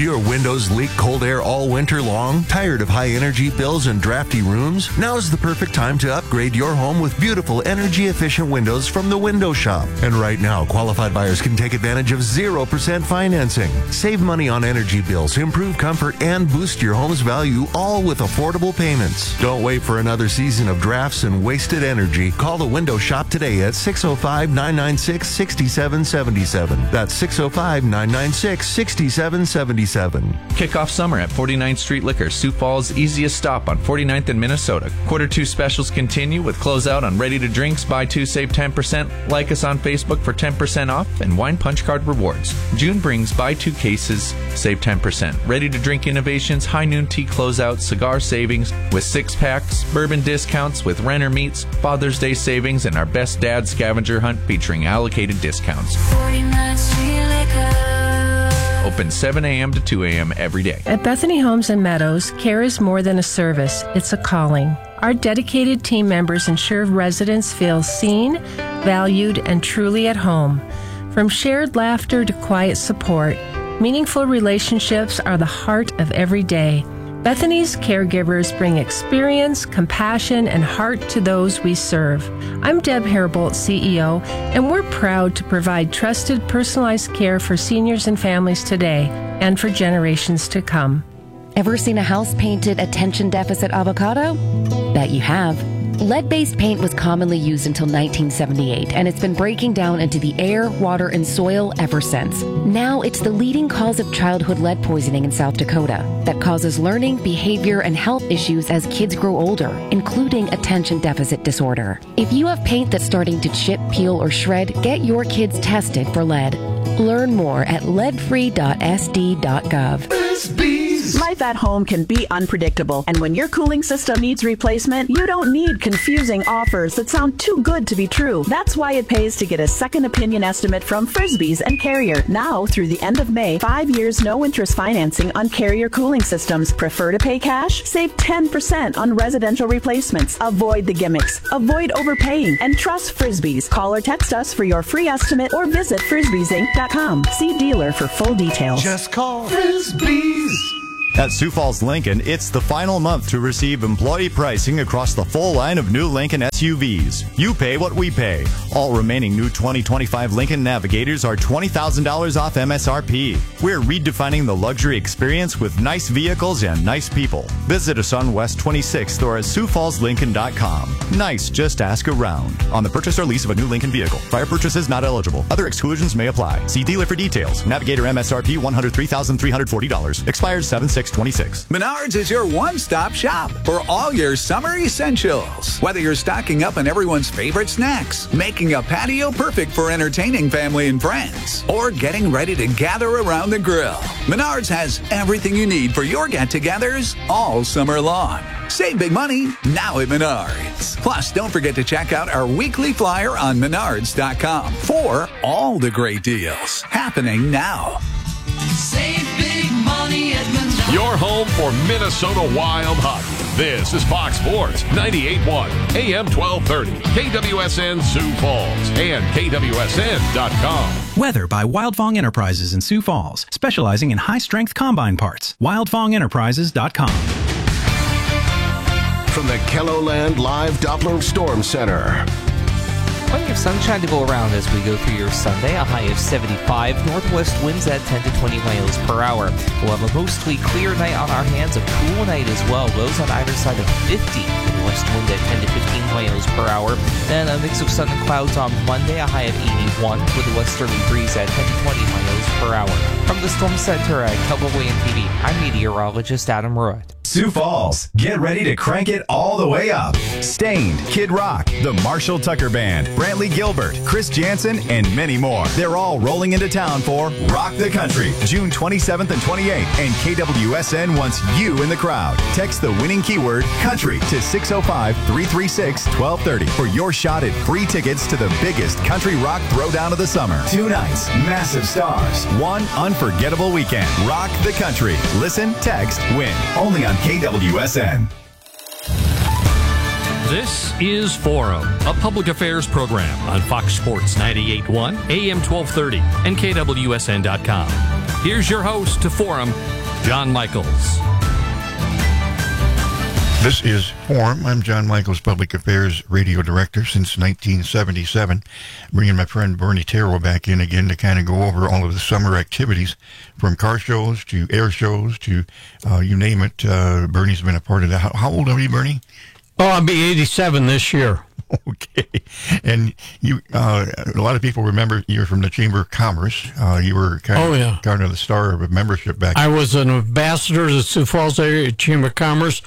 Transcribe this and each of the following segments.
your windows leak cold air all winter long? Tired of high energy bills and drafty rooms? Now's the perfect time to upgrade your home with beautiful energy efficient windows from the Window Shop. And right now, qualified buyers can take advantage of 0% financing. Save money on energy bills, improve comfort, and boost your home's value, all with affordable payments. Don't wait for another season of drafts and wasted energy. Call the Window Shop today at 605-996-6777. That's 605-996-6777. Kick off summer at 49th Street Liquor, Sioux Falls' easiest stop on 49th and Minnesota. Quarter 2 specials continue with closeout on ready to drinks. Buy 2, save 10%. Like us on Facebook for 10% off and wine punch card rewards. June brings buy 2 cases, save 10%. Ready to drink innovations, high noon tea closeout, cigar savings with 6-packs, bourbon discounts with Renner Meats, Father's Day savings, and our Best Dad scavenger hunt featuring allocated discounts. 49th Street Liquor. Open 7 a.m. to 2 a.m. every day. At Bethany Homes and Meadows, care is more than a service, it's a calling. Our dedicated team members ensure residents feel seen, valued, and truly at home. From shared laughter to quiet support, meaningful relationships are the heart of every day. Bethany's caregivers bring experience, compassion, and heart to those we serve. I'm Deb Herbold, CEO, and we're proud to provide trusted, personalized care for seniors and families today and for generations to come. Ever seen a house painted attention deficit avocado? Bet you have. Lead-based paint was commonly used until 1978, and it's been breaking down into the air, water, and soil ever since. Now it's the leading cause of childhood lead poisoning in South Dakota that causes learning, behavior, and health issues as kids grow older, including attention deficit disorder. If you have paint that's starting to chip, peel, or shred, get your kids tested for lead. Learn more at leadfree.sd.gov. Life at home can be unpredictable, and when your cooling system needs replacement, you don't need confusing offers that sound too good to be true. That's why it pays to get a second opinion estimate from Frisbees and Carrier. Now, through the end of May, 5 years no-interest financing on Carrier cooling systems. Prefer to pay cash? Save 10% on residential replacements. Avoid the gimmicks. Avoid overpaying, and trust Frisbees. Call or text us for your free estimate or visit frisbeesinc.com. See dealer for full details. Just call Frisbees. At Sioux Falls Lincoln, it's the final month to receive employee pricing across the full line of new Lincoln SUVs. You pay what we pay. All remaining new 2025 Lincoln Navigators are $20,000 off MSRP. We're redefining the luxury experience with nice vehicles and nice people. Visit us on West 26th or at SiouxFallsLincoln.com. Nice, just ask around. On the purchase or lease of a new Lincoln vehicle. Prior purchases not eligible. Other exclusions may apply. See dealer for details. Navigator MSRP $103,340. Expires 7/6/26. Menards is your one-stop shop for all your summer essentials. Whether you're stocking up on everyone's favorite snacks, making a patio perfect for entertaining family and friends, or getting ready to gather around the grill, Menards has everything you need for your get-togethers all summer long. Save big money now at Menards. Plus, don't forget to check out our weekly flyer on Menards.com for all the great deals happening now. Save big money at Menards. Your home for Minnesota Wild hockey. This is Fox Sports 98.1 AM 1230 KWSN Sioux Falls and KWSN.com. Weather by Wildfong Enterprises in Sioux Falls, specializing in high-strength combine parts. WildfongEnterprises.com. From the KELOLAND Live Doppler Storm Center. Plenty of sunshine to go around as we go through your Sunday. A high of 75. Northwest winds at 10 to 20 miles per hour. We'll have a mostly clear night on our hands. A cool night as well. Lows on either side of 50. The west wind at 10 to 15 miles per hour. Then a mix of sun and clouds on Monday. A high of 81 with a westerly breeze at 10 to 20 miles per hour. From the Storm Center at KELOLAND TV, I'm meteorologist Adam Rudd. Sioux Falls, get ready to crank it all the way up. Stained, Kid Rock, the Marshall Tucker Band, Brantley Gilbert, Chris Jansen, and many more. They're all rolling into town for Rock the Country, June 27th and 28th, and KWSN wants you in the crowd. Text the winning keyword country to 605-336-1230 for your shot at free tickets to the biggest country rock throwdown of the summer. 2 nights, massive stars, 1 unforgettable weekend. Rock the Country. Listen, text, win. Only on KWSN. This is Forum, a public affairs program on Fox Sports 98.1, AM 1230, and KWSN.com. Here's your host to Forum, John Michaels. This is Forum. I'm John Michaels, Public Affairs Radio Director since 1977. Bringing my friend Bernie Terrell back in again to kind of go over all of the summer activities, from car shows to air shows to you name it. Bernie's been a part of that. How old are you, Bernie? Oh, I'll be 87 this year. Okay. And you, a lot of people remember you're from the Chamber of Commerce. You were kind of the star of a membership back I was an ambassador to the Sioux Falls Area Chamber of Commerce.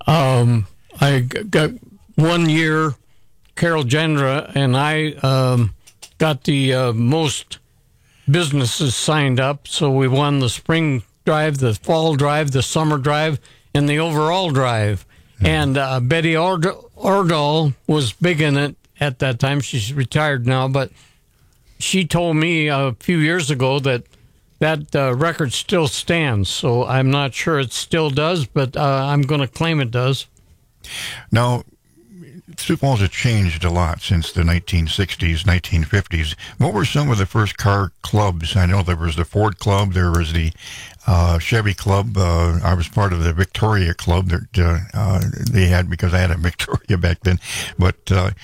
I got 1 year, Carol Gendra and I got the most businesses signed up. So we won the spring drive, the fall drive, the summer drive, and the overall drive. And Betty Ordall was big in it at that time. She's retired now, but she told me a few years ago that record still stands. So I'm not sure it still does, but I'm going to claim it does. Now, Sioux Falls has changed a lot since the 1960s, 1950s. What were some of the first car clubs? I know there was the Ford Club, there was the Chevy Club. I was part of the Victoria Club that they had, because I had a Victoria back then. But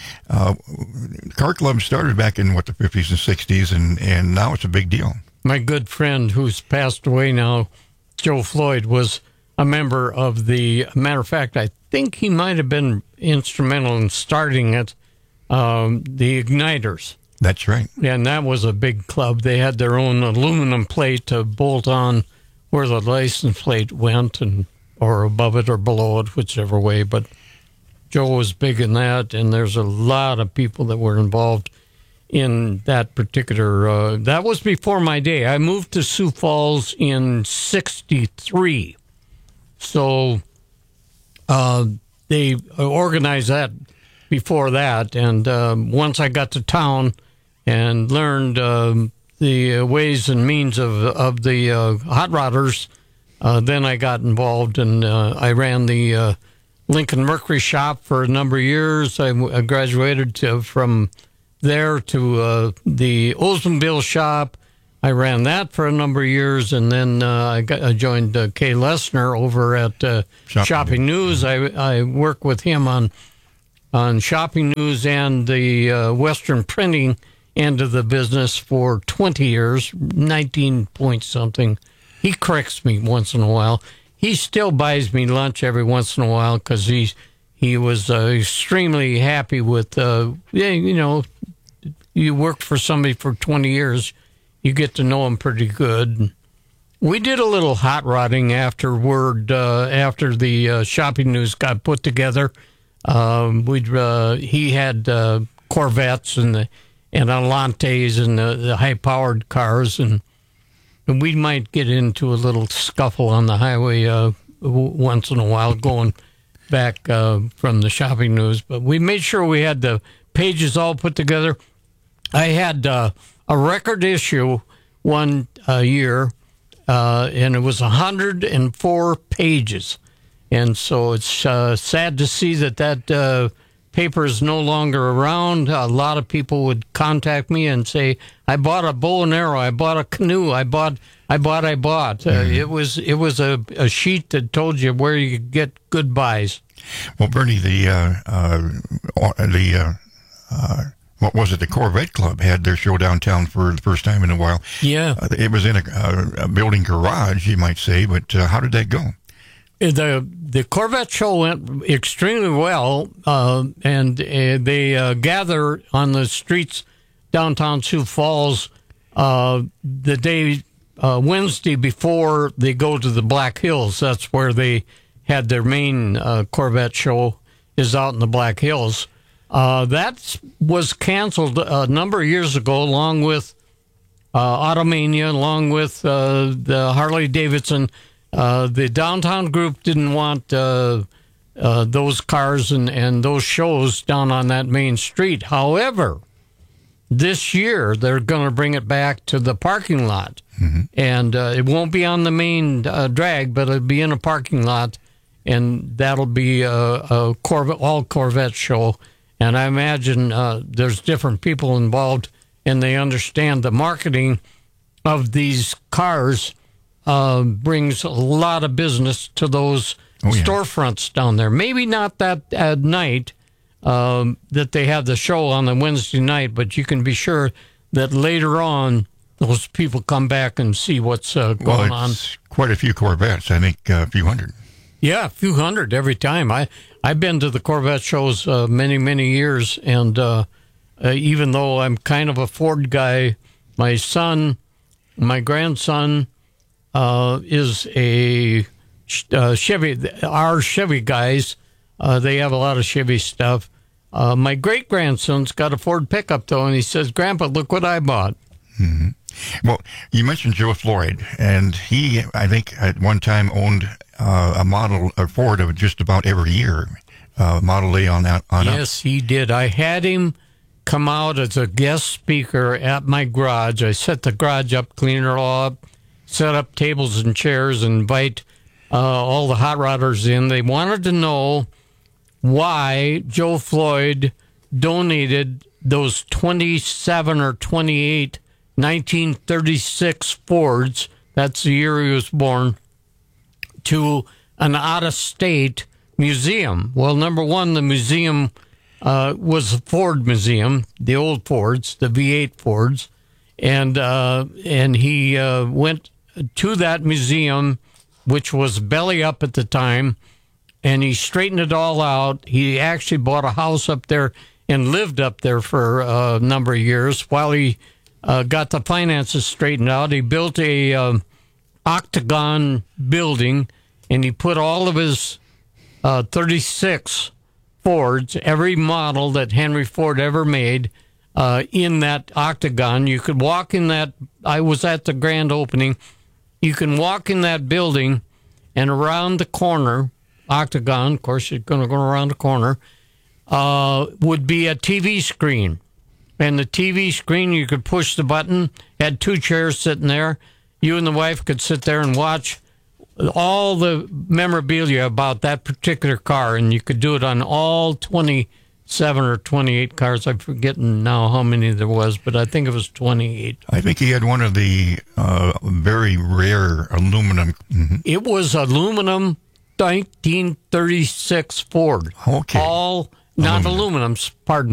car clubs started back in, the 50s and 60s, and now it's a big deal. My good friend, who's passed away now, Joe Floyd, was a member of the, matter of fact, I think he might have been instrumental in starting it, the Igniters. That's right. And that was a big club. They had their own aluminum plate to bolt on where the license plate went, or above it or below it, whichever way. But Joe was big in that, and there's a lot of people that were involved in that particular, that was before my day. I moved to Sioux Falls in 63. So they organized that before that. And once I got to town and learned the ways and means of the hot rodders, then I got involved, and I ran the Lincoln Mercury shop for a number of years. I graduated from there to the Oldsmobile shop. I ran that for a number of years, and then I joined Kay Lesnar over at Shopping News. I work with him on Shopping News and the Western printing end of the business for 20 years, 19 point something. He corrects me once in a while. He still buys me lunch every once in a while, because he was extremely happy with, you work for somebody for 20 years, you get to know them pretty good. We did a little hot rodding afterward, after the Shopping News got put together. He had Corvettes and Alantes and the high-powered cars, and we might get into a little scuffle on the highway once in a while, going back from the Shopping News. But we made sure we had the pages all put together. I had a record issue one year, and it was 104 pages. And so it's sad to see that paper is no longer around. A lot of people would contact me and say, I bought a bow and arrow, I bought a canoe, I bought. It was a sheet that told you where you could get good buys. Well, Bernie, what was it? The Corvette Club had their show downtown for the first time in a while. Yeah. It was in a building garage, you might say, but how did that go? The Corvette show went extremely well, and they gather on the streets downtown Sioux Falls the day, Wednesday before they go to the Black Hills. That's where they had their main Corvette show, is out in the Black Hills. That was canceled a number of years ago, along with Automania, along with the Harley-Davidson. The downtown group didn't want those cars and those shows down on that main street. However, this year they're going to bring it back to the parking lot. Mm-hmm. And it won't be on the main drag, but it'll be in a parking lot, and that'll be a Corvette, all Corvette show. And I imagine there's different people involved, and they understand the marketing of these cars brings a lot of business to those storefronts down there. Maybe not that at night that they have the show on the Wednesday night, but you can be sure that later on those people come back and see what's going on. Quite a few Corvettes, I think a few hundred. Yeah, a few hundred every time. I've been to the Corvette shows many, many years, and even though I'm kind of a Ford guy, my grandson is a Chevy. Our Chevy guys, they have a lot of Chevy stuff. My great-grandson's got a Ford pickup, though, and he says, Grandpa, look what I bought. Mm-hmm. Well, you mentioned Joe Floyd, and he, I think, at one time owned a Ford of just about every year, Model A on up. Yes, he did. I had him come out as a guest speaker at my garage. I set the garage up, clean it all up, set up tables and chairs, and invite all the hot rodders in. They wanted to know why Joe Floyd donated those 27 or 28 1936 Fords, that's the year he was born, to an out-of-state museum. Well, number one, the museum was a Ford museum, the old Fords, the V8 Fords, and he went to that museum, which was belly up at the time, and he straightened it all out. He actually bought a house up there and lived up there for a number of years while he got the finances straightened out. He built a octagon building, and he put all of his 36 Fords, every model that Henry Ford ever made, in that octagon. You could walk in that. I was at the grand opening. You can walk in that building, and around the corner, octagon, of course, you're going to go around the corner, would be a TV screen. And the TV screen, you could push the button, had two chairs sitting there. You and the wife could sit there and watch all the memorabilia about that particular car, and you could do it on all 27 or 28 cars. I'm forgetting now how many there was, but I think it was 28. I think he had one of the very rare aluminum. Mm-hmm. It was aluminum 1936 Ford. Okay. All, not aluminum, pardon